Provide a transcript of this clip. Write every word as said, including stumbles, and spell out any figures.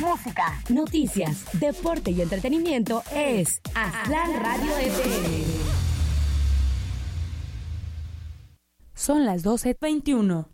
música, noticias, deporte y entretenimiento es Aztlán Radio F M. Son las doce veintiuno.